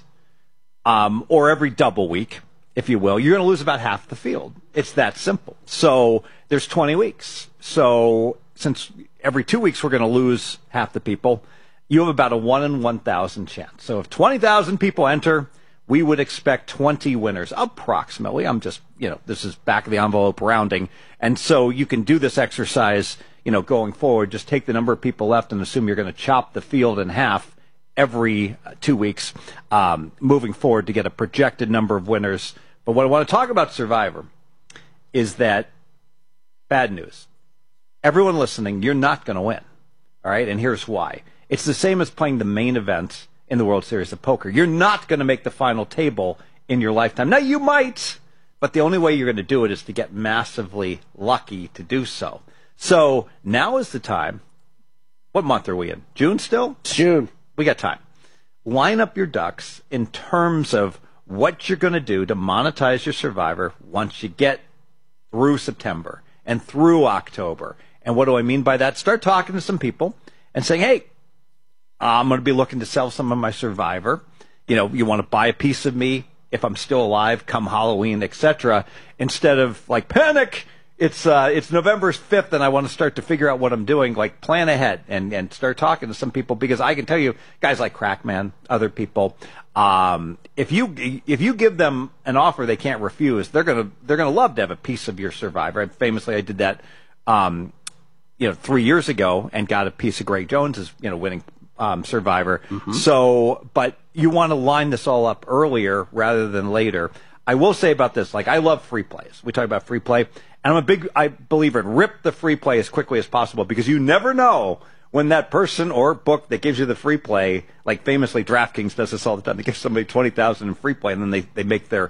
or every double week, if you will, you're going to lose about half the field. It's that simple. So there's 20 weeks. So since every 2 weeks we're going to lose half the people, you have about a 1 in 1,000 chance. So if 20,000 people enter, we would expect 20 winners, approximately. I'm just, this is back of the envelope rounding. And so you can do this exercise, going forward. Just take the number of people left and assume you're going to chop the field in half every 2 weeks, moving forward to get a projected number of winners. But what I want to talk about Survivor is that bad news. Everyone listening, you're not going to win. All right? And here's why. It's the same as playing the main event in the World Series of Poker. You're not going to make the final table in your lifetime. Now, you might, but the only way you're going to do it is to get massively lucky to do so. So now is the time. What month are we in? June still? It's June. We got time. Line up your ducks in terms of what you're going to do to monetize your Survivor once you get through September and through October. And what do I mean by that? Start talking to some people and saying, hey, I'm going to be looking to sell some of my Survivor. You want to buy a piece of me if I'm still alive come Halloween, etc. Instead of like panic. It's November 5th and I want to start to figure out what I'm doing. Like plan ahead and start talking to some people, because I can tell you, guys like Crackman, other people, if you give them an offer they can't refuse, they're gonna love to have a piece of your Survivor. Famously, I did that 3 years ago and got a piece of Greg Jones's winning Survivor. So, but you want to line this all up earlier rather than later. I will say about this, like I love free plays. We talk about free play, and I'm a big believer in rip the free play as quickly as possible, because you never know when that person or book that gives you the free play, like famously DraftKings does this all the time. They give somebody $20,000 in free play, and then they make their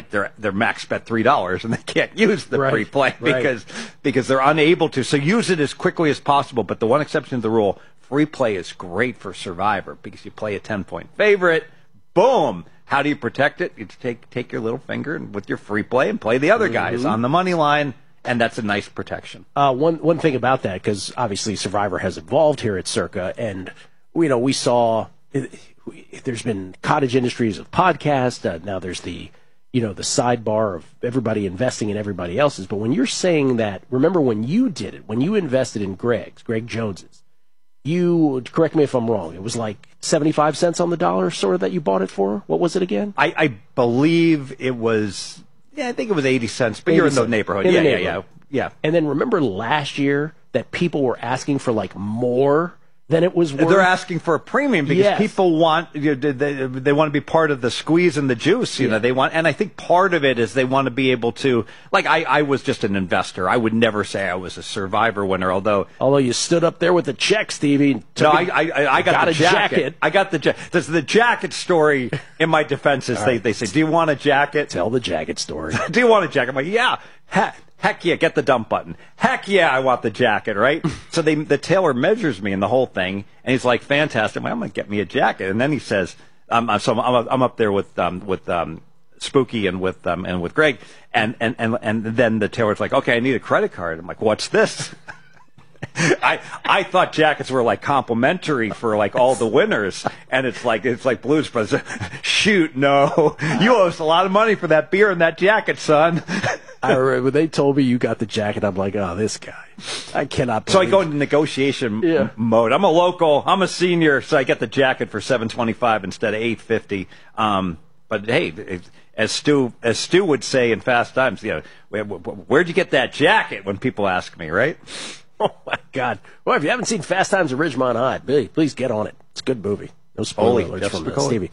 max bet $3, and they can't use the free play because they're unable to. So use it as quickly as possible. But the one exception to the rule, free play is great for Survivor, because you play a 10-point favorite. Boom. How do you protect it? You take your little finger and with your free play and play the other guys on the money line, and that's a nice protection. One thing about that, because obviously Survivor has evolved here at Circa, and we saw there's been cottage industries of podcasts. Now there's the sidebar of everybody investing in everybody else's. But when you're saying that, remember when you did it, when you invested in Greg Jones's, you, correct me if I'm wrong, it was like 75 cents on the dollar sort of that you bought it for? What was it again? I believe it was, I think it was 80 cents, but you're in the neighborhood. Yeah. And then remember last year that people were asking for like more than it was worth? They're asking for a premium because people want, they want to be part of the squeeze and the juice, they want, and I think part of it is they want to be able to, like I was just an investor. I would never say I was a Survivor winner, although you stood up there with the check, Stevie. No, I got the jacket. I got the jacket. There's the jacket story in my defense is they say, do you want a jacket? Tell the jacket story. Do you want a jacket? I'm like, yeah. Heck yeah, get the dump button. Heck yeah, I want the jacket, right? So the tailor measures me in the whole thing, and he's like, fantastic. I'm going to get me a jacket. And then he says, I'm up there with Spooky and with Greg, and then the tailor's like, okay, I need a credit card. I'm like, what's this? I thought jackets were like complimentary for like all the winners, and it's like Blues Brothers. Shoot, no, you owe us a lot of money for that beer and that jacket, son. I remember when they told me you got the jacket, I'm like, oh, this guy. I cannot believe. So I go into negotiation mode. I'm a local. I'm a senior, so I get the jacket for $7.25 instead of $8.50. But hey, as Stu would say in Fast Times, where'd you get that jacket? When people ask me, right? Oh my God! Well, if you haven't seen Fast Times at Ridgemont High, please get on it. It's a good movie. No spoiler alerts from Stevie.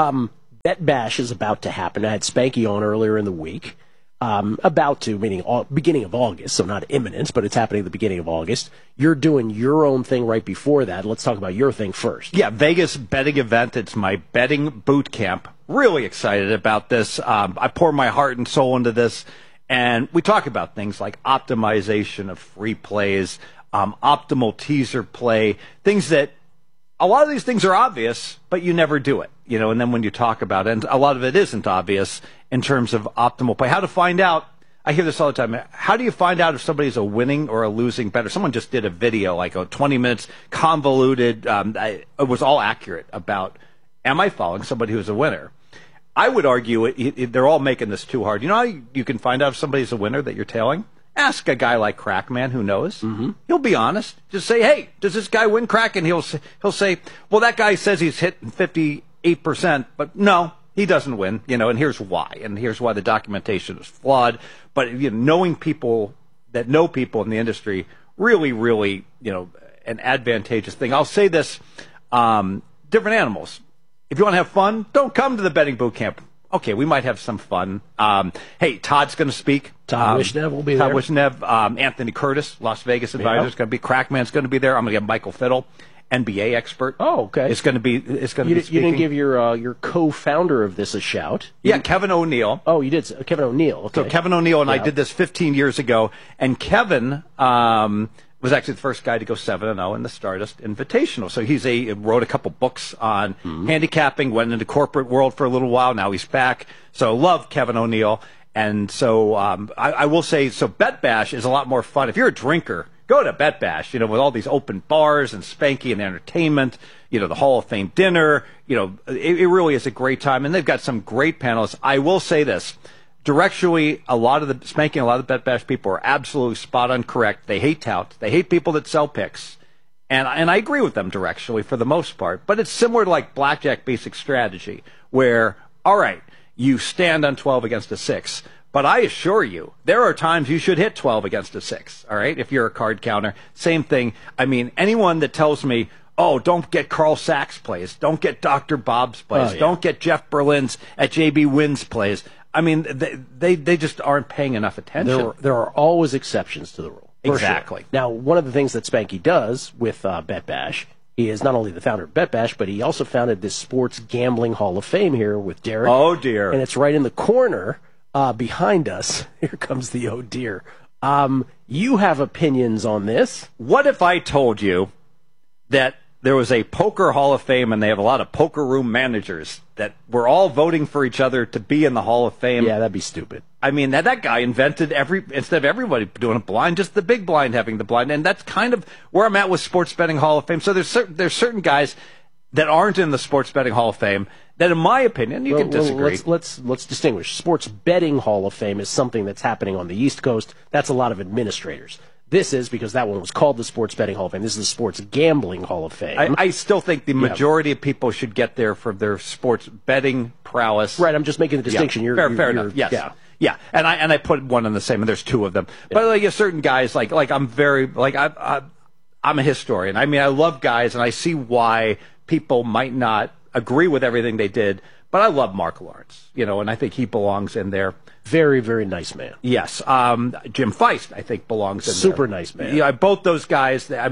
Bet Bash is about to happen. I had Spanky on earlier in the week. About to, meaning beginning of August, so not imminent, but it's happening at the beginning of August. You're doing your own thing right before that. Let's talk about your thing first. Yeah, Vegas betting event. It's my betting boot camp. Really excited about this. I pour my heart and soul into this, and we talk about things like optimization of free plays, optimal teaser play, things that a lot of these things are obvious, but you never do it, and then when you talk about it, and a lot of it isn't obvious in terms of optimal play. How to find out, I hear this all the time, how do you find out if somebody's a winning or a losing bettor? Someone just did a video, like 20 minutes, convoluted, it was all accurate about, am I following somebody who's a winner? I would argue they're all making this too hard. You know how you can find out if somebody's a winner that you're tailing? Ask a guy like Crackman who knows. Mm-hmm. He'll be honest. Just say, hey, does this guy win crack? And he'll say, well, that guy says he's hitting 58%, but no, he doesn't win, and here's why. And here's why the documentation is flawed. But knowing people that know people in the industry, really, really, an advantageous thing. I'll say this, different animals. If you want to have fun, don't come to the betting boot camp. Okay, we might have some fun. Hey, Todd's going to speak. Todd Wishnev will be there. Todd Wishnev, Anthony Curtis, Las Vegas advisor, is going to be. Crackman's going to be there. I'm going to get Michael Fiddle, NBA expert. Oh, okay. It's going to be. It's going to be. You didn't give your co-founder of this a shout. Yeah, Kevin O'Neill. Oh, you did. Kevin O'Neill. Okay. So Kevin O'Neill and I did this 15 years ago, and Kevin was actually the first guy to go 7-0 in the Stardust Invitational. So he wrote a couple books on handicapping, went into corporate world for a little while. Now he's back. So love Kevin O'Neill. And so I will say, so Bet Bash is a lot more fun. If you're a drinker, go to Bet Bash, with all these open bars and Spanky and entertainment, the Hall of Fame dinner, it really is a great time. And they've got some great panelists. I will say this. Directionally, a lot of the Bet Bash people are absolutely spot on correct. They hate touts. They hate people that sell picks. And I agree with them directionally for the most part. But it's similar to like blackjack basic strategy where, all right, you stand on 12 against a 6. But I assure you, there are times you should hit 12 against a 6, all right, if you're a card counter. Same thing. I mean, anyone that tells me, oh, don't get Carl Sachs plays, don't get Dr. Bob's plays, don't get Jeff Berlin's at JB Wynn's plays. I mean, they just aren't paying enough attention. There are always exceptions to the rule. Exactly. Sure. Now, one of the things that Spanky does with Bet Bash, he is not only the founder of Bet Bash, but he also founded this Sports Gambling Hall of Fame here with Derek. Oh, dear. And it's right in the corner behind us. Here comes the oh, dear. You have opinions on this. What if I told you that there was a poker Hall of Fame and they have a lot of poker room managers that were all voting for each other to be in the Hall of Fame? Yeah, that'd be stupid. I mean, that guy invented instead of everybody doing a blind, just the big blind having the blind. And that's kind of where I'm at with Sports Betting Hall of Fame. So there's certain guys that aren't in the Sports Betting Hall of Fame that, in my opinion, you can disagree. Let's distinguish. Sports Betting Hall of Fame is something that's happening on the East Coast. That's a lot of administrators. This is, because that one was called the Sports Betting Hall of Fame, this is the Sports Gambling Hall of Fame. I still think the majority of people should get there for their sports betting prowess. Right, I'm just making the distinction. Yeah. Fair enough, yes. Yeah, and I put one in the same, and there's two of them. Yeah. But like certain guys, like I'm very, like I'm a historian. I mean, I love guys, and I see why people might not agree with everything they did, but I love Mark Lawrence, and I think he belongs in there. Very, very nice man. Yes. Jim Feist, I think, belongs in there. Super nice man. Yeah, both those guys, they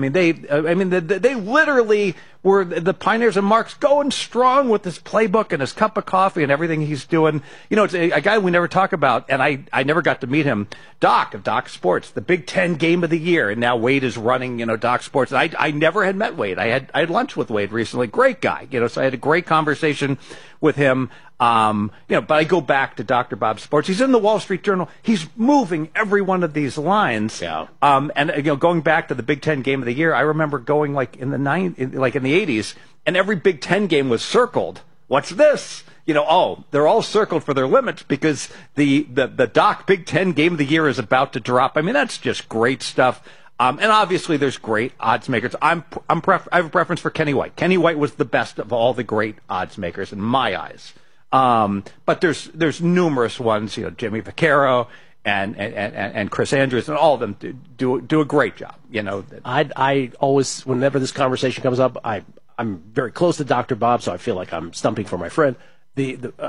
literally were the pioneers, and Mark's going strong with his playbook and his cup of coffee and everything he's doing. It's a guy we never talk about, and I never got to meet him. Doc of Doc Sports, the Big Ten game of the year, and now Wade is running, Doc Sports. And I never had met Wade. I had lunch with Wade recently. Great guy, so I had a great conversation with him. But I go back to Dr. Bob Sports. He's in the Wall Street Journal. He's moving every one of these lines. Yeah. And going back to the Big Ten game of the year, I remember going in the 80s, and every Big Ten game was circled. What's this? they're all circled for their limits because the Doc Big Ten Game of the Year is about to drop. I mean, that's just great stuff. And obviously, there's great odds makers. I have a preference for Kenny White. Kenny White was the best of all the great odds makers in my eyes. But there's numerous ones. Jimmy Vaccaro and Chris Andrews, and all of them do a great job. I always, whenever this conversation comes up, I'm very close to Dr. Bob, so I feel like I'm stumping for my friend.